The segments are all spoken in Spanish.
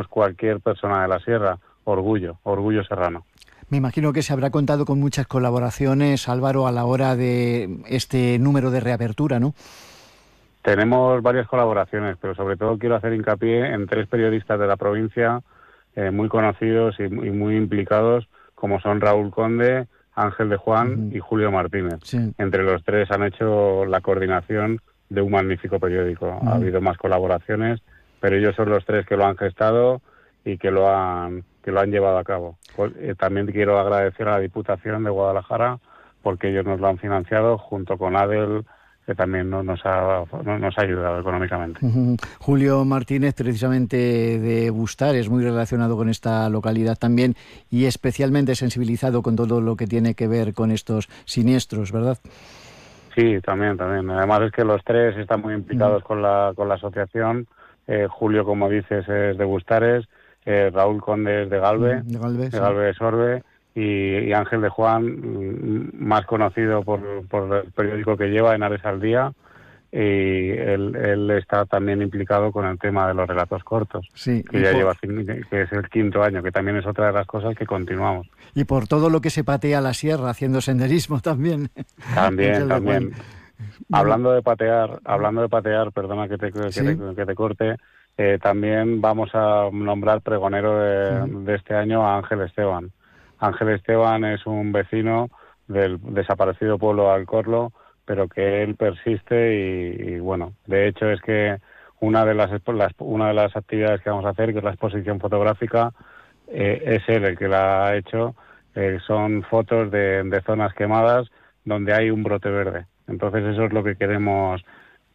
tenemos cualquier persona de la sierra. Orgullo serrano. Me imagino que se habrá contado con muchas colaboraciones, Álvaro, a la hora de este número de reapertura, ¿no? Tenemos varias colaboraciones, pero sobre todo quiero hacer hincapié en 3 periodistas de la provincia muy conocidos y muy implicados, como son Raúl Conde, Ángel de Juan y Julio Martínez. Sí. Entre los 3 han hecho la coordinación de un magnífico periódico. Ha habido más colaboraciones, pero ellos son los 3 que lo han gestado y que lo han llevado a cabo. También quiero agradecer a la Diputación de Guadalajara porque ellos nos lo han financiado junto con ADEL, que también nos ha ayudado económicamente. Julio Martínez, precisamente de Bustares, muy relacionado con esta localidad también y especialmente sensibilizado con todo lo que tiene que ver con estos siniestros, ¿verdad? Sí, también. Además es que los 3 están muy implicados con la asociación. Julio, como dices, es de Bustares, Raúl Conde es de Galve, Galve de Sorbe, y Ángel de Juan, más conocido por el periódico que lleva, Henares al Día, y él está también implicado con el tema de los relatos cortos, sí, que ya lleva, que es el 5º año, que también es otra de las cosas que continuamos. Y por todo lo que se patea la sierra, haciendo senderismo también. También. Bueno. Hablando de patear, perdona que te corte, también vamos a nombrar pregonero de este año a Ángel Esteban. Ángel Esteban es un vecino del desaparecido pueblo de Alcorlo, pero que él persiste y bueno, de hecho es que una de las actividades que vamos a hacer, que es la exposición fotográfica, es él el que la ha hecho. Son fotos de zonas quemadas donde hay un brote verde. Entonces eso es lo que queremos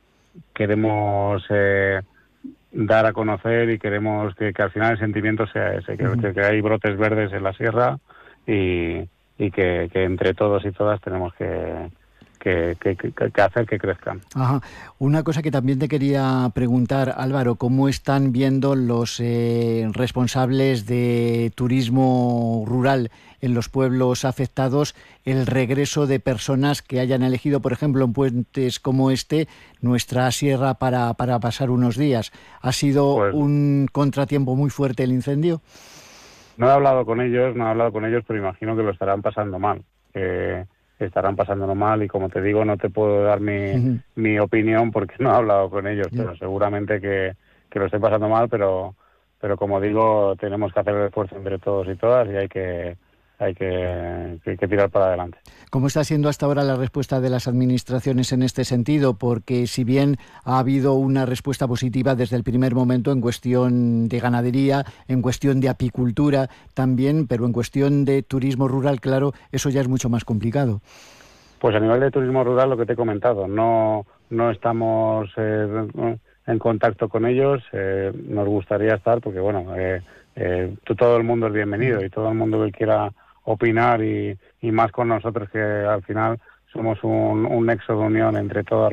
dar a conocer y queremos que al final el sentimiento sea ese, que hay brotes verdes en la sierra y que entre todos y todas tenemos que hacer que crezcan. Ajá. Una cosa que también te quería preguntar, Álvaro, ¿cómo están viendo los responsables de turismo rural en los pueblos afectados el regreso de personas que hayan elegido, por ejemplo, en puentes como este, nuestra sierra para pasar unos días? ¿Ha sido un contratiempo muy fuerte el incendio? No he hablado con ellos, pero imagino que lo estarán pasando mal. Estarán pasándolo mal y, como te digo, no te puedo dar mi opinión porque no he hablado con ellos, pero seguramente que lo estén pasando mal, pero como digo, tenemos que hacer el esfuerzo entre todos y todas y hay que tirar para adelante. ¿Cómo está siendo hasta ahora la respuesta de las administraciones en este sentido? Porque si bien ha habido una respuesta positiva desde el primer momento en cuestión de ganadería, en cuestión de apicultura también, pero en cuestión de turismo rural, claro, eso ya es mucho más complicado. Pues a nivel de turismo rural, lo que te he comentado, no estamos en contacto con ellos. Nos gustaría estar porque, bueno, todo el mundo es bienvenido y todo el mundo que quiera opinar y más con nosotros, que al final somos un nexo de unión entre toda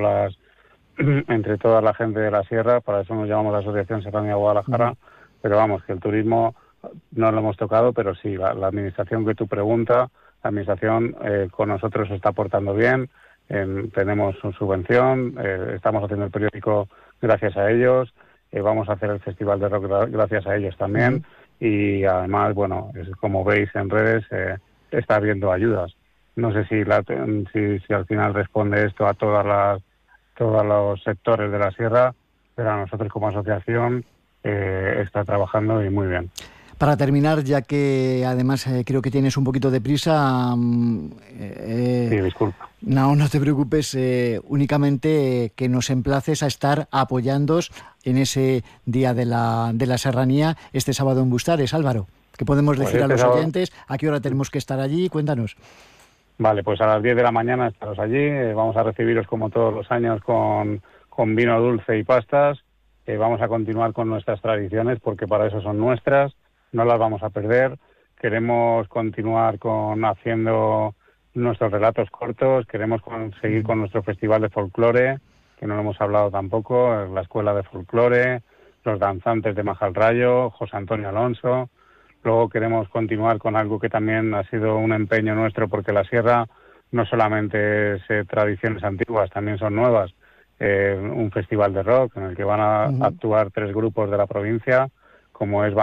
la gente de la sierra. Para eso nos llamamos la Asociación Serranía Guadalajara. Pero vamos, que el turismo no lo hemos tocado, pero sí, la administración que tú preguntas, la administración con nosotros se está portando bien. Tenemos su subvención, estamos haciendo el periódico gracias a ellos, vamos a hacer el Festival de Rock gracias a ellos también. Y además, bueno, como veis en redes, está habiendo ayudas. No sé si al final responde esto a todos los sectores de la sierra, pero a nosotros como asociación está trabajando y muy bien. Para terminar, ya que además creo que tienes un poquito de prisa... sí, disculpa. No te preocupes, únicamente que nos emplaces a estar apoyándoos en ese Día de la Serranía este sábado en Bustares, Álvaro. ¿Qué podemos decir a los oyentes? ¿A qué hora tenemos que estar allí? Cuéntanos. Vale, pues a las 10 de la mañana estamos allí. Vamos a recibiros como todos los años con vino dulce y pastas. Vamos a continuar con nuestras tradiciones porque para eso son nuestras. No las vamos a perder. Queremos continuar haciendo nuestros relatos cortos. Queremos seguir con nuestro festival de folclore, que no lo hemos hablado tampoco, la Escuela de Folclore, los danzantes de Majalrayo, José Antonio Alonso. Luego queremos continuar con algo que también ha sido un empeño nuestro, porque la sierra no solamente es tradiciones antiguas, también son nuevas. Un festival de rock en el que van a actuar 3 grupos de la provincia, como es